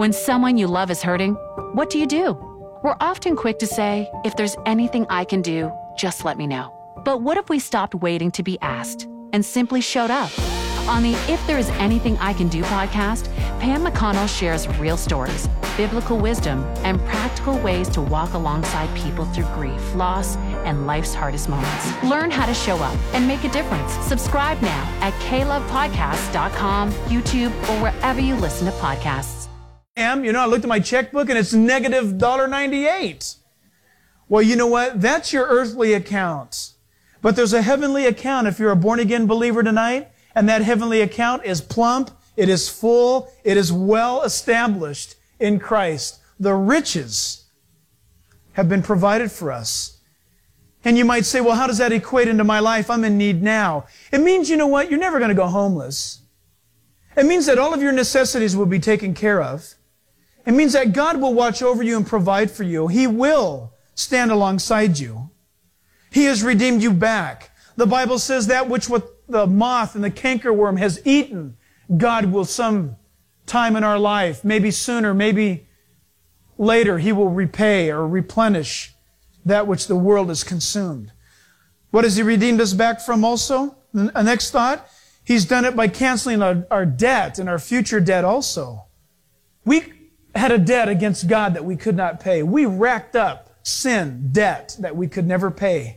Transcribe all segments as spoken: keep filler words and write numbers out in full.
When someone you love is hurting, what do you do? We're often quick to say, if there's anything I can do, just let me know. But what if we stopped waiting to be asked and simply showed up? On the If There Is Anything I Can Do podcast, Pam McConnell shares real stories, biblical wisdom, and practical ways to walk alongside people through grief, loss, and life's hardest moments. Learn how to show up and make a difference. Subscribe now at k love podcast dot com, YouTube, or wherever you listen to podcasts. You know, I looked at my checkbook and it's negative one dollar ninety-eight. Well, you know what? That's your earthly account. But there's a heavenly account if you're a born-again believer tonight, and that heavenly account is plump, it is full, it is well established in Christ. The riches have been provided for us. And you might say, well, how does that equate into my life? I'm in need now. It means, you know what? You're never going to go homeless. It means that all of your necessities will be taken care of. It means that God will watch over you and provide for you. He will stand alongside you. He has redeemed you back. The Bible says that which what the moth and the cankerworm has eaten, God will some time in our life, maybe sooner, maybe later, He will repay or replenish that which the world has consumed. What has He redeemed us back from also? The next thought, He's done it by canceling our, our debt and our future debt also. We had a debt against God that we could not pay. We racked up sin, debt that we could never pay.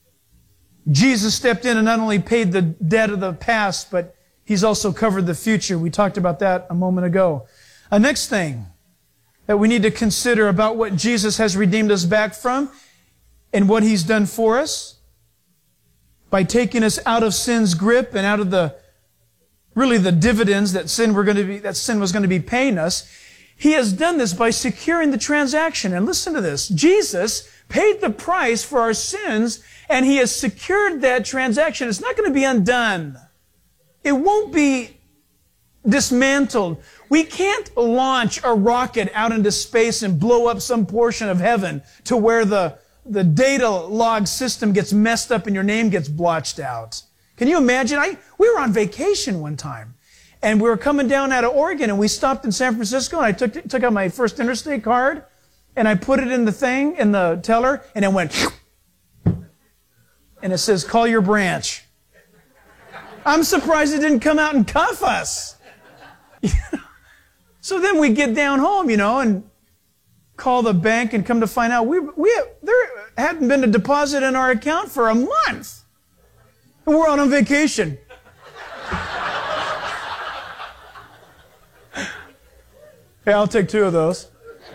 Jesus stepped in and not only paid the debt of the past, but He's also covered the future. We talked about that a moment ago. A next thing that we need to consider about what Jesus has redeemed us back from and what He's done for us by taking us out of sin's grip and out of the, really the dividends that sin were going to be, that sin was going to be paying us. He has done this by securing the transaction. And listen to this. Jesus paid the price for our sins, and He has secured that transaction. It's not going to be undone. It won't be dismantled. We can't launch a rocket out into space and blow up some portion of heaven to where the, the data log system gets messed up and your name gets blotched out. Can you imagine? I, we were on vacation one time. And we were coming down out of Oregon, and we stopped in San Francisco, and I took took out my first interstate card, and I put it in the thing, in the teller, and it went, and it says, call your branch. I'm surprised it didn't come out and cuff us. So then we get down home, you know, and call the bank and come to find out we we there hadn't been a deposit in our account for a month. And we're out on vacation. Hey, I'll take two of those.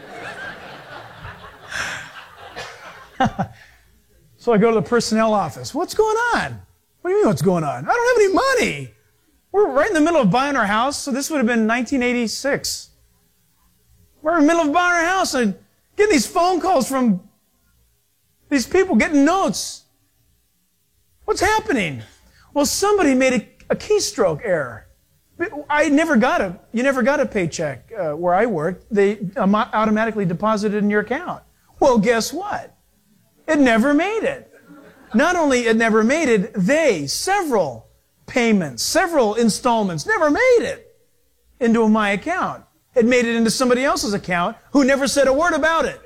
So I go to the personnel office. What's going on? What do you mean what's going on? I don't have any money. We're right in the middle of buying our house, so this would have been nineteen eighty-six. We're in the middle of buying our house and getting these phone calls from these people getting notes. What's happening? Well, somebody made a, a keystroke error. I never got a, you never got a paycheck uh, where I worked. They um, automatically deposited in your account. Well, guess what? It never made it. Not only it never made it, they, several payments, several installments, never made it into my account. It made it into somebody else's account who never said a word about it.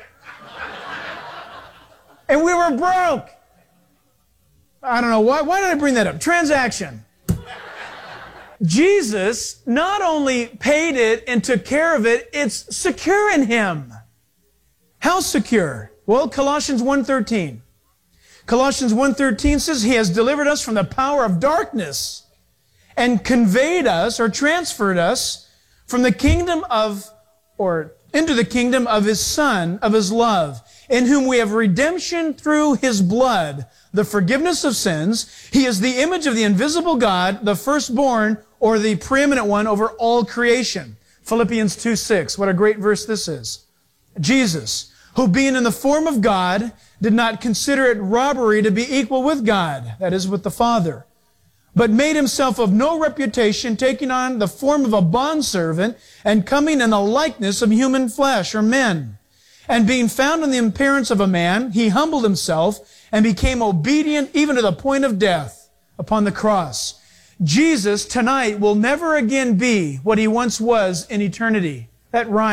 And we were broke. I don't know why. Why did I bring that up? Transaction. Jesus not only paid it and took care of it, it's secure in Him. How secure? Well, Colossians one thirteen. Colossians one thirteen says, He has delivered us from the power of darkness and conveyed us or transferred us from the kingdom of, or into the kingdom of His Son, of His love, in whom we have redemption through His blood, the forgiveness of sins. He is the image of the invisible God, the firstborn, or the preeminent one over all creation. Philippians two six. What a great verse this is. Jesus, who being in the form of God, did not consider it robbery to be equal with God, that is, with the Father, but made Himself of no reputation, taking on the form of a bondservant and coming in the likeness of human flesh or men. And being found in the appearance of a man, He humbled Himself and became obedient even to the point of death upon the cross. Jesus tonight will never again be what He once was in eternity. That rhymes.